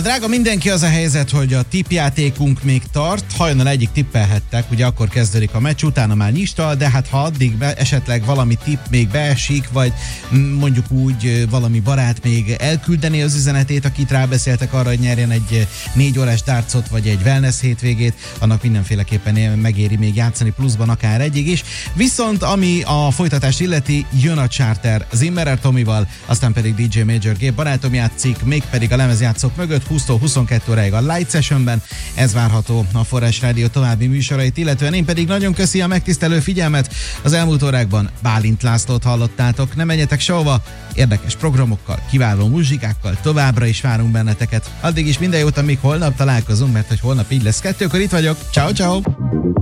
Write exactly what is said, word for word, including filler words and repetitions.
Drága mindenki, az a helyzet, hogy a tippjátékunk még tart, hajnal egyik tippelhettek, ugye akkor kezdődik a meccs, utána már nyista, de hát ha addig be, esetleg valami tipp még beesik, vagy mondjuk úgy valami barát még elküldeni az üzenetét, akit rábeszéltek arra, hogy nyerjen egy négy órás dartsot, vagy egy wellness hétvégét, annak mindenféleképpen megéri még játszani pluszban akár egyig is. Viszont ami a folytatást illeti, jön a Charter Zimmerer Tomival, aztán pedig dé dzsé Major Gép barátom játszik, mégpedig a lemezjátszók mögött húsztól huszonkettő óráig a Light Sessionben. Ez várható a Forrás Rádió további műsorait illetően. Én pedig nagyon köszi a megtisztelő figyelmet. Az elmúlt órákban Bálint Lászlót hallottátok. Ne menjetek sehova, érdekes programokkal, kiváló muzsikákkal továbbra is várunk benneteket. Addig is minden jót, amíg holnap találkozunk, mert hogy holnap így lesz kettőkor itt vagyok. Ciao, ciao.